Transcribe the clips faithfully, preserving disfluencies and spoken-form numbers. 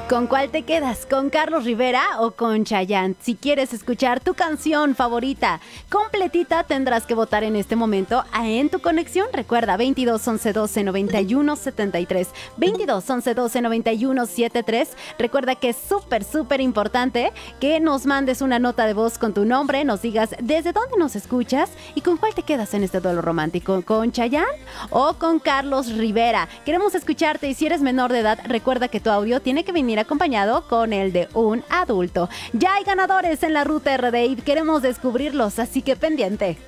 ¿Con cuál te quedas? ¿Con Carlos Rivera o con Chayanne? Si quieres escuchar tu canción favorita completita, tendrás que votar en este momento a En Tu Conexión. Recuerda, veintidós once doce noventa y uno setenta y tres, veintidós once doce noventa y uno setenta y tres. Recuerda que es súper, súper importante que nos mandes una nota de voz con tu nombre, nos digas desde dónde nos escuchas y con cuál te quedas en este duelo romántico, ¿con Chayanne o con Carlos Rivera? Queremos escucharte y si eres menor de edad, recuerda que tu audio tiene que venir acompañado con el de un adulto. Ya hay ganadores en la Ruta R D y queremos descubrirlos, así que pendiente.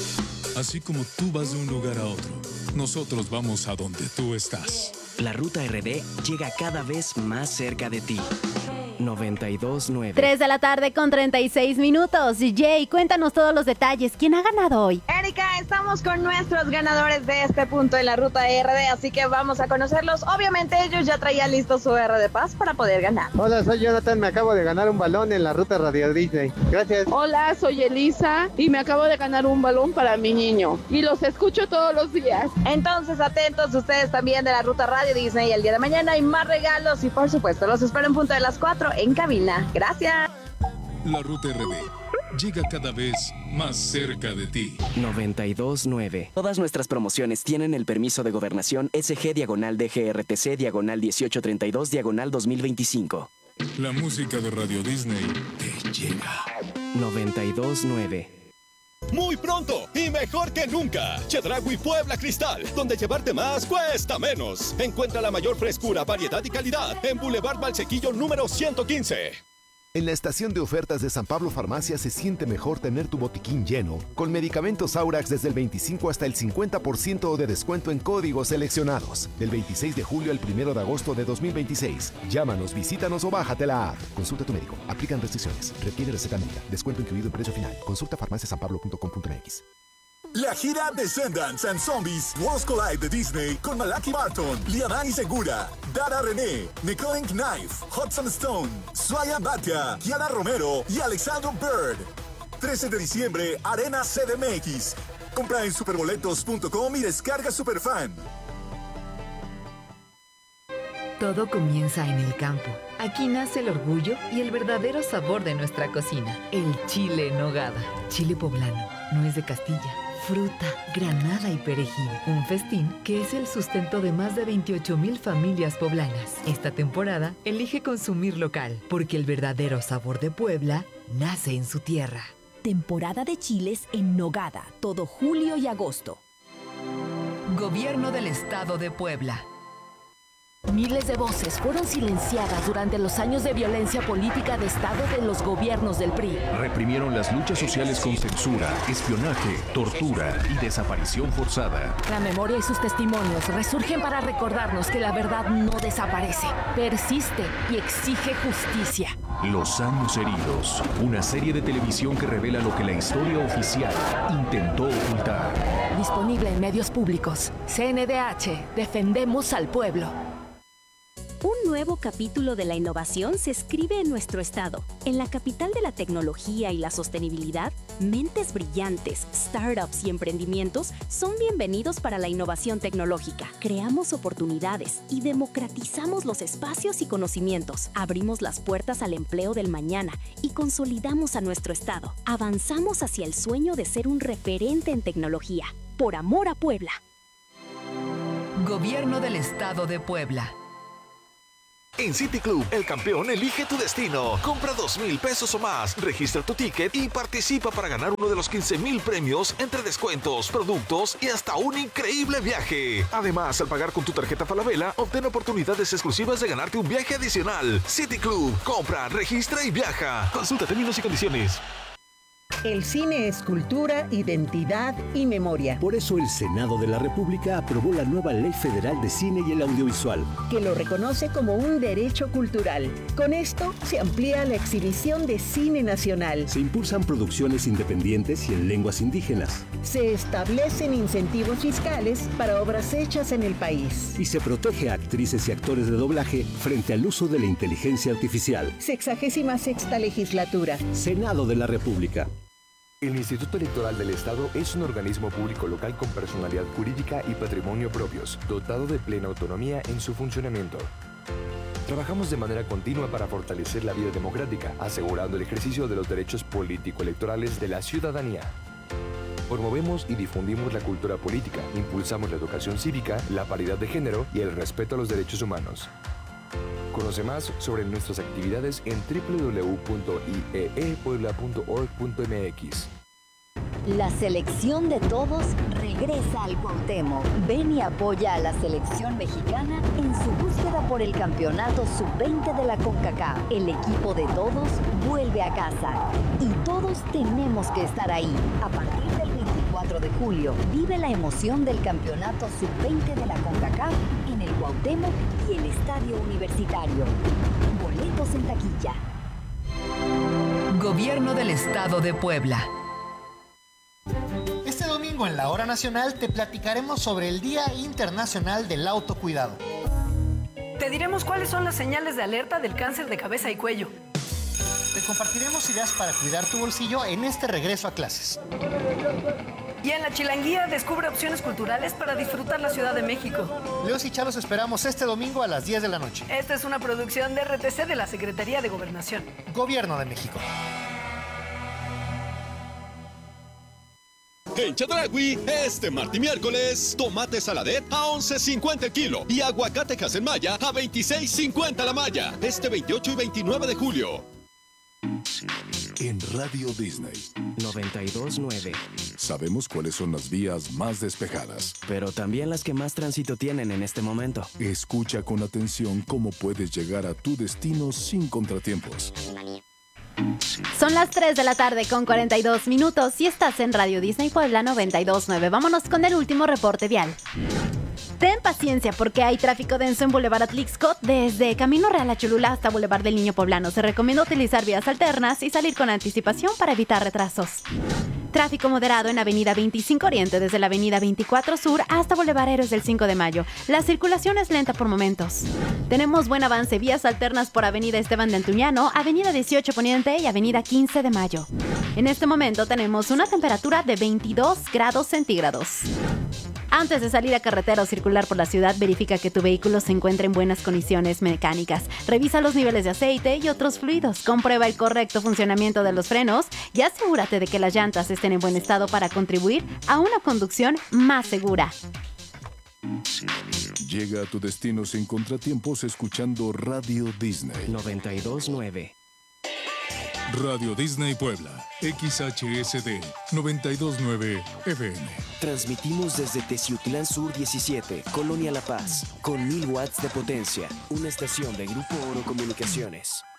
Así como tú vas de un lugar a otro, nosotros vamos a donde tú estás. La Ruta R D llega cada vez más cerca de ti. noventa y dos nueve. tres de la tarde con treinta y seis minutos. Jay, cuéntanos todos los detalles. ¿Quién ha ganado hoy? Erika, estamos con nuestros ganadores de este punto en la Ruta R D, así que vamos a conocerlos. Obviamente ellos ya traían listo su R de Paz para poder ganar. Hola, soy Jonathan, me acabo de ganar un balón en la Ruta Radio Disney. Gracias. Hola, soy Elisa y me acabo de ganar un balón para mi niño. Y los escucho todos los días. Entonces, atentos ustedes también de la Ruta Radio Disney. El día de mañana hay más regalos y por supuesto los espero en punto de las cuatro en cabina. Gracias. La Ruta R D llega cada vez más cerca de ti. noventa y dos nueve. Todas nuestras promociones tienen el permiso de gobernación S G diagonal D G R T C diagonal dieciocho treinta y dos diagonal dos mil veinticinco. La música de Radio Disney te llega. noventa y dos nueve. Muy pronto y mejor que nunca, Chedraui Puebla Cristal, donde llevarte más cuesta menos. Encuentra la mayor frescura, variedad y calidad en Boulevard Valsequillo número ciento quince. En la estación de ofertas de San Pablo Farmacia se siente mejor tener tu botiquín lleno, con medicamentos Aurax desde el veinticinco hasta el cincuenta por ciento de descuento en códigos seleccionados. Del veintiséis de julio al primero de agosto de dos mil veintiséis. Llámanos, visítanos o bájate la app. Consulta a tu médico. Aplican restricciones. Requiere receta médica. Descuento incluido en precio final. Consulta farmacia san pablo punto com punto m x. La gira Descendants and Zombies Worlds Collide de Disney con Malaki Barton, Liana Segura, Dara René, Nicole Knife, Hudson Stone, Swaya Bhatia, Kiara Romero y Alexandro Bird. trece de diciembre, Arena C D M X. Compra en superboletos punto com y descarga Superfan. Todo comienza en el campo. Aquí nace el orgullo y el verdadero sabor de nuestra cocina. El chile en nogada. Chile poblano, nuez de Castilla, fruta, granada y perejil. Un festín que es el sustento de más de veintiocho mil familias poblanas. Esta temporada, elige consumir local, porque el verdadero sabor de Puebla nace en su tierra. Temporada de chiles en nogada, todo julio y agosto. Gobierno del Estado de Puebla. Miles de voces fueron silenciadas durante los años de violencia política de Estado de los gobiernos del P R I. Reprimieron las luchas sociales con censura, espionaje, tortura y desaparición forzada. La memoria y sus testimonios resurgen para recordarnos que la verdad no desaparece, persiste y exige justicia. Los años heridos, una serie de televisión que revela lo que la historia oficial intentó ocultar. Disponible en medios públicos. C N D H, defendemos al pueblo. Un nuevo capítulo de la innovación se escribe en nuestro estado. En la capital de la tecnología y la sostenibilidad, mentes brillantes, startups y emprendimientos son bienvenidos para la innovación tecnológica. Creamos oportunidades y democratizamos los espacios y conocimientos. Abrimos las puertas al empleo del mañana y consolidamos a nuestro estado. Avanzamos hacia el sueño de ser un referente en tecnología. Por amor a Puebla. Gobierno del Estado de Puebla. En City Club, el campeón elige tu destino. Compra dos mil pesos o más, registra tu ticket y participa para ganar uno de los quince mil premios entre descuentos, productos y hasta un increíble viaje. Además, al pagar con tu tarjeta Falabella, obtén oportunidades exclusivas de ganarte un viaje adicional. City Club, compra, registra y viaja. Consulta términos y condiciones. El cine es cultura, identidad y memoria. Por eso el Senado de la República aprobó la nueva Ley Federal de Cine y el Audiovisual, que lo reconoce como un derecho cultural. Con esto se amplía la exhibición de cine nacional. Se impulsan producciones independientes y en lenguas indígenas. Se establecen incentivos fiscales para obras hechas en el país. Y se protege a actrices y actores de doblaje frente al uso de la inteligencia artificial. Sexagésima sexta legislatura. Senado de la República. El Instituto Electoral del Estado es un organismo público local con personalidad jurídica y patrimonio propios, dotado de plena autonomía en su funcionamiento. Trabajamos de manera continua para fortalecer la vida democrática, asegurando el ejercicio de los derechos político-electorales de la ciudadanía. Promovemos y difundimos la cultura política, impulsamos la educación cívica, la paridad de género y el respeto a los derechos humanos. Conoce más sobre nuestras actividades en doble u doble u doble u punto i e e puebla punto org punto m x. La selección de todos regresa al Cuauhtémoc. Ven y apoya a la selección mexicana en su búsqueda por el campeonato sub veinte de la CONCACAF. El equipo de todos vuelve a casa y todos tenemos que estar ahí. A partir del veinticuatro de julio, vive la emoción del campeonato sub veinte de la CONCACAF en el Cuauhtémoc y el Estadio Universitario. Boletos en taquilla. Gobierno del Estado de Puebla. Este domingo en la Hora Nacional te platicaremos sobre el Día Internacional del Autocuidado. Te diremos cuáles son las señales de alerta del cáncer de cabeza y cuello. Te compartiremos ideas para cuidar tu bolsillo en este regreso a clases. Y en la Chilanguía descubre opciones culturales para disfrutar la Ciudad de México. Leos y Chalos esperamos este domingo a las diez de la noche. Esta es una producción de R T C de la Secretaría de Gobernación. Gobierno de México. En Chedraui, este martes y miércoles, tomate saladet a once cincuenta el kilo y aguacate Hasenmaya a veintiséis cincuenta la malla. Este veintiocho y veintinueve de julio. En Radio Disney noventa y dos punto nueve. Sabemos cuáles son las vías más despejadas, pero también las que más tránsito tienen en este momento. Escucha con atención cómo puedes llegar a tu destino sin contratiempos. Son las tres de la tarde con cuarenta y dos minutos y estás en Radio Disney Puebla noventa y dos punto nueve. Vámonos con el último reporte vial. Ten paciencia porque hay tráfico denso en Boulevard Atlixco desde Camino Real a Cholula hasta Boulevard del Niño Poblano. Se recomienda utilizar vías alternas y salir con anticipación para evitar retrasos. Tráfico moderado en Avenida veinticinco Oriente desde la Avenida veinticuatro Sur hasta Boulevard Héroes del cinco de mayo. La circulación es lenta por momentos. Tenemos buen avance, vías alternas por Avenida Esteban de Antuñano, Avenida dieciocho Poniente y Avenida quince de mayo. En este momento tenemos una temperatura de veintidós grados centígrados. Antes de salir a carretera o circular por la ciudad, verifica que tu vehículo se encuentre en buenas condiciones mecánicas. Revisa los niveles de aceite y otros fluidos. Comprueba el correcto funcionamiento de los frenos y asegúrate de que las llantas estén en buen estado para contribuir a una conducción más segura. Llega a tu destino sin contratiempos escuchando Radio Disney noventa y dos punto nueve. Radio Disney Puebla, X H S D noventa y dos punto nueve F M. Transmitimos desde Teciutlán Sur diecisiete, Colonia La Paz, con mil watts de potencia. Una estación de Grupo Oro Comunicaciones.